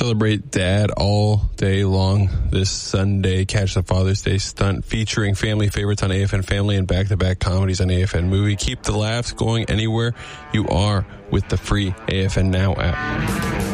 Celebrate Dad all day long this Sunday. Catch the Father's Day stunt featuring family favorites on AFN Family and back-to-back comedies on AFN Movie. Keep the laughs going anywhere you are with the free AFN Now app.